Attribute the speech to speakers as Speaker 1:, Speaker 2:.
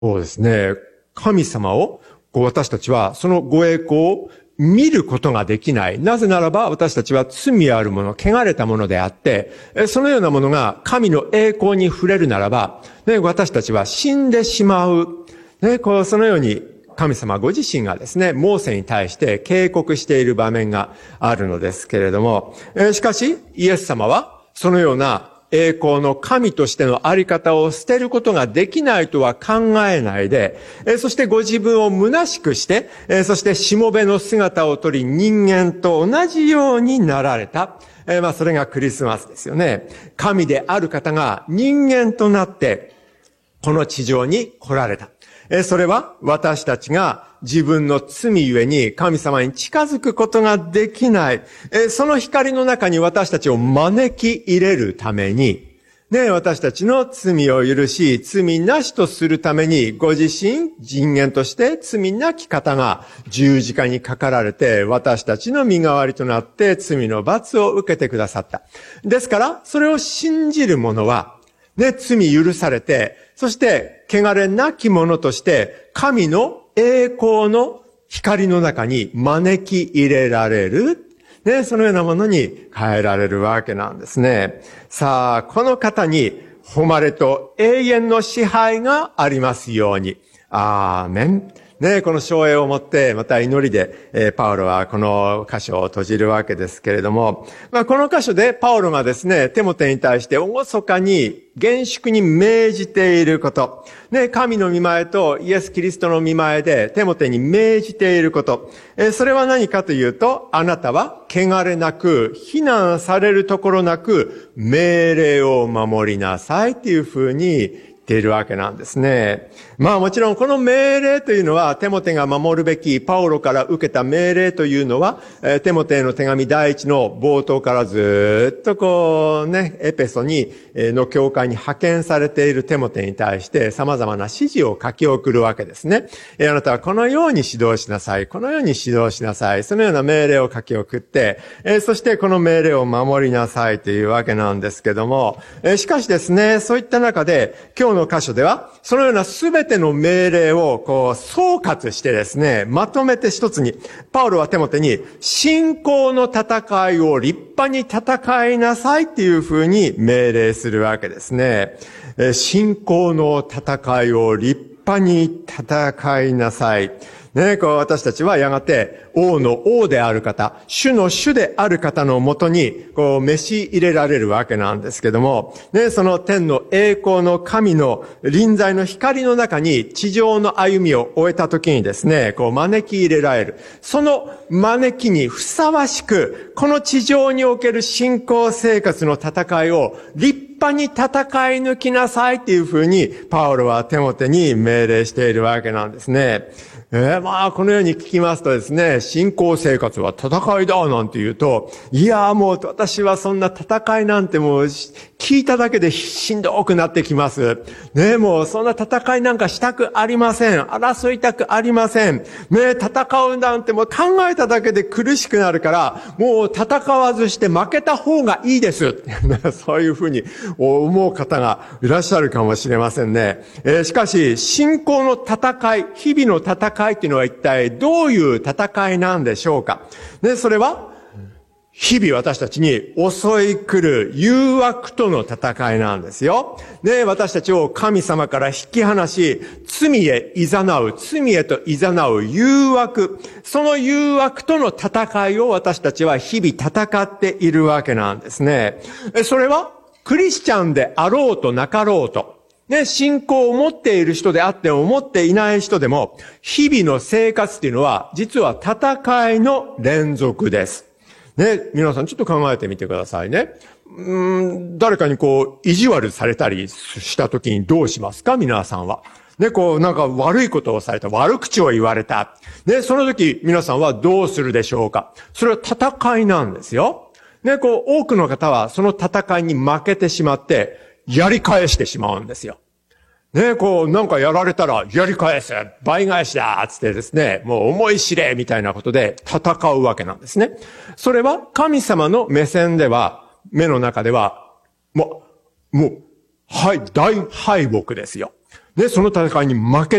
Speaker 1: そうですね。神様を、私たちはそのご栄光を見ることができない。なぜならば私たちは罪あるもの、汚れたものであって、そのようなものが神の栄光に触れるならば、私たちは死んでしまう。そのように神様ご自身がですね、モーセに対して警告している場面があるのですけれども、しかしイエス様はそのような栄光の神としてのあり方を捨てることができないとは考えないで、そしてご自分を虚しくして、そしてしもべの姿をとり人間と同じようになられた。それがクリスマスですよね。神である方が人間となって、この地上に来られた。それは私たちが自分の罪ゆえに神様に近づくことができない。その光の中に私たちを招き入れるために、私たちの罪を許し、罪なしとするために、ご自身、人間として罪なき方が十字架にかかられて、私たちの身代わりとなって罪の罰を受けてくださった。ですから、それを信じる者は、罪許されて、そして、汚れなき者として、神の栄光の光の中に招き入れられる。そのようなものに変えられるわけなんですね。さあ、この方に誉れと永遠の支配がありますように。アーメン。この照英をもって、また祈りで、パウロはこの箇所を閉じるわけですけれども、この箇所でパウロがですね、テモテに対して厳かに厳粛に命じていること。神の御前とイエス・キリストの御前でテモテに命じていること。それは何かというと、あなたは汚れなく、非難されるところなく、命令を守りなさいっていうふうに言っているわけなんですね。もちろんこの命令というのはテモテが守るべきパウロから受けた命令というのはテモテへの手紙第一の冒頭からずっとエペソの教会に派遣されているテモテに対して様々な指示を書き送るわけですね。あなたはこのように指導しなさい。このように指導しなさい。そのような命令を書き送って、そしてこの命令を守りなさいというわけなんですけども、しかしですね、そういった中で今日の箇所ではそのような全ての命令を総括してですね、まとめて一つに、パウロはテモテに信仰の戦いを立派に戦いなさいっていうふうに命令するわけですね。信仰の戦いを立派に戦いなさい。私たちはやがて王の王である方、主の主である方のもとに召し入れられるわけなんですけども、その天の栄光の神の臨在の光の中に地上の歩みを終えた時にですね、招き入れられる。その招きにふさわしく、この地上における信仰生活の戦いを立派に戦い抜きなさいっていうふうにパウロはテモテに命令しているわけなんですね。このように聞きますとですね、信仰生活は戦いだなんて言うと、もう私はそんな戦いなんてもう聞いただけでしんどくなってきます。もうそんな戦いなんかしたくありません。争いたくありません。戦うなんてもう考えただけで苦しくなるから、もう戦わずして負けた方がいいです。そういうふうに思う方がいらっしゃるかもしれませんね。しかし、信仰の戦い、日々の戦いっていうのは一体どういう戦いなんでしょうか。それは、日々私たちに襲い来る誘惑との戦いなんですよ。私たちを神様から引き離し、罪へと誘う誘惑。その誘惑との戦いを私たちは日々戦っているわけなんですね。それは、クリスチャンであろうとなかろうと。信仰を持っている人であっても持っていない人でも、日々の生活っていうのは、実は戦いの連続です。皆さんちょっと考えてみてくださいね。誰かに意地悪されたりした時にどうしますか皆さんは。なんか悪いことをされた、悪口を言われた。その時皆さんはどうするでしょうか。それは戦いなんですよ。多くの方はその戦いに負けてしまって、やり返してしまうんですよ。なんかやられたら、やり返す、倍返しだつってですね、もう思い知れみたいなことで戦うわけなんですね。それは神様の目線では、目の中では、大敗北ですよ。 ね、その戦いに負け